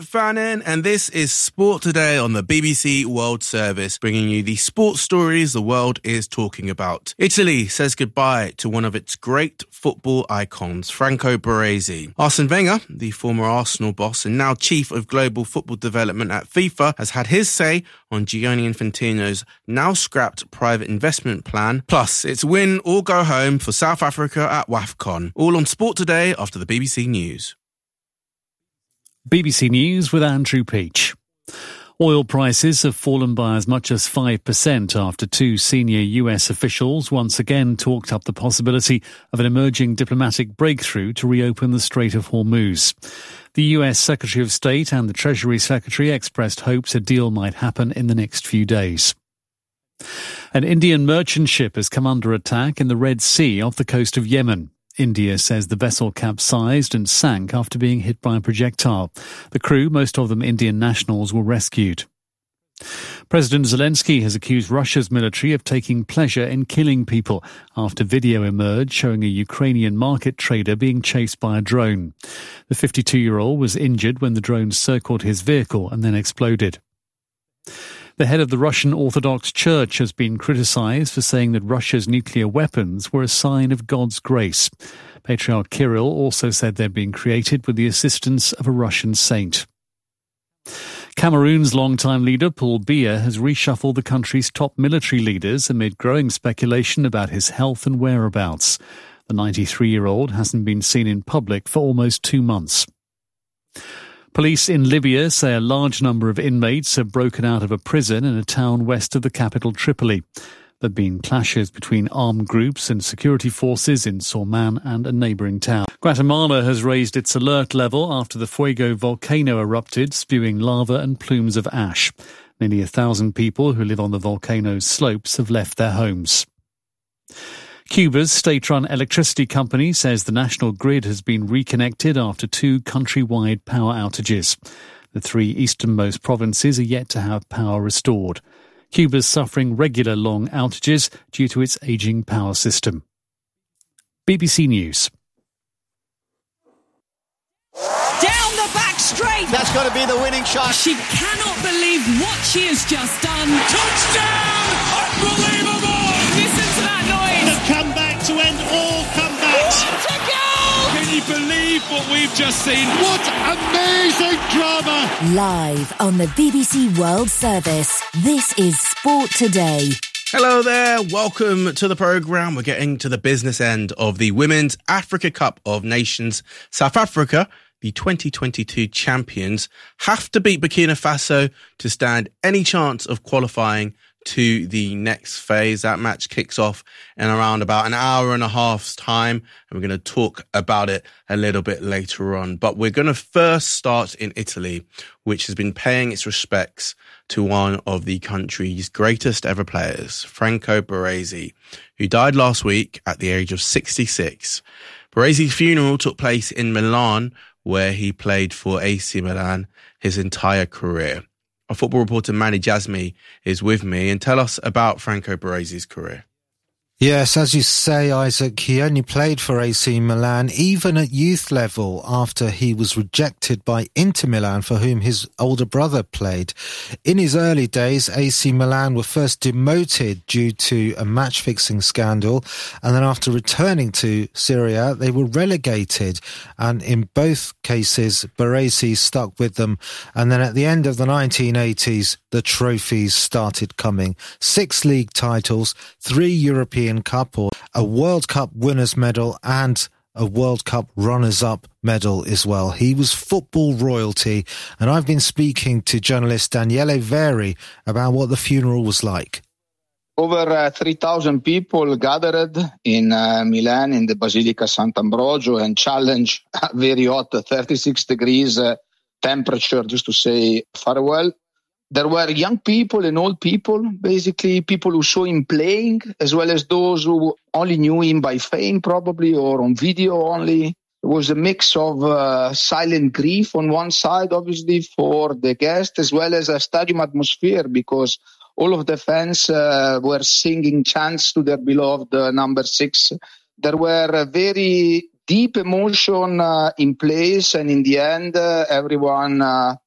Fannin, and this is Sport Today on the BBC World Service, bringing you the sports stories the world is talking about. Italy says goodbye to one of its great football icons, Franco Baresi. Arsene Wenger, the former Arsenal boss and now chief of global football development at FIFA, has had his say on Gianni Infantino's now scrapped private investment plan. Plus, it's win or go home for South Africa at WAFCON. All on Sport Today after the BBC News. BBC News with Andrew Peach. Oil prices have fallen by as much as 5% after two senior US officials once again talked up the possibility of an emerging diplomatic breakthrough to reopen the Strait of Hormuz. The US Secretary of State and the Treasury Secretary expressed hopes a deal might happen in the next few days. An Indian merchant ship has come under attack in the Red Sea off the coast of Yemen. India says the vessel capsized and sank after being hit by a projectile. The crew, most of them Indian nationals, were rescued. President Zelensky has accused Russia's military of taking pleasure in killing people after video emerged showing a Ukrainian market trader being chased by a drone. The 52-year-old was injured when the drone circled his vehicle and then exploded. The head of the Russian Orthodox Church has been criticised for saying that Russia's nuclear weapons were a sign of God's grace. Patriarch Kirill also said they'd been created with the assistance of a Russian saint. Cameroon's longtime leader, Paul Biya, has reshuffled the country's top military leaders amid growing speculation about his health and whereabouts. The 93-year-old hasn't been seen in public for almost 2 months. Police in Libya say a large number of inmates have broken out of a prison in a town west of the capital Tripoli. There have been clashes between armed groups and security forces in Sorman and a neighbouring town. Guatemala has raised its alert level after the Fuego volcano erupted, spewing lava and plumes of ash. Nearly 1,000 people who live on the volcano's slopes have left their homes. Cuba's state-run electricity company says the national grid has been reconnected after 2 countrywide power outages. The 3 easternmost provinces are yet to have power restored. Cuba's suffering regular long outages due to its ageing power system. BBC News. Down the back straight. That's got to be the winning shot. She cannot believe what she has just done. Touchdown! Unbelievable! Listen to that noise. The comeback to end all comebacks. What a goal! Can you believe what we've just seen? What amazing drama! Live on the BBC World Service, this is Sport Today. Hello there, welcome to the programme. We're getting to the business end of the Women's Africa Cup of Nations. South Africa, the 2022 champions, have to beat Burkina Faso to stand any chance of qualifying to the next phase. That match kicks off in around about an hour and a half's time, and we're going to talk about it a little bit later on. But we're going to first start in Italy, which has been paying its respects to one of the country's greatest ever players, Franco Baresi, who died last week at the age of 66. Baresi's funeral took place in Milan, where he played for AC Milan his entire career. Our football reporter Manny Jasmi is with me, and tell us about Franco Baresi's career. Yes, as you say, Isaac, he only played for AC Milan, even at youth level, after he was rejected by Inter Milan, for whom his older brother played. In his early days, AC Milan were first demoted due to a match-fixing scandal, and then after returning to Serie A, they were relegated. And in both cases, Baresi stuck with them. And then at the end of the 1980s, the trophies started coming. 6 league titles, 3 European Cup, or a World Cup winners medal, and a World Cup runners-up medal as well. He was football royalty, and I've been speaking to journalist Daniele Veri about what the funeral was like. Over 3,000 people gathered in Milan in the Basilica Sant'Ambrogio and challenged a very hot 36 degrees temperature just to say farewell. There were young people and old people, basically people who saw him playing, as well as those who only knew him by fame probably, or on video only. It was a mix of silent grief on one side, obviously, for the guests, as well as a stadium atmosphere, because all of the fans were singing chants to their beloved number 6. There were a very deep emotion in place, and in the end, everyone